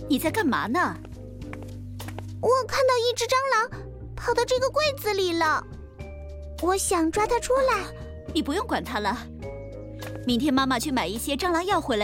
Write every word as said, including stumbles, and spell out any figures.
你在干嘛呢？ 我看到一只蟑螂跑到这个柜子里了，我想抓它出来。 你不用管它了，明天妈妈去买一些蟑螂药回来。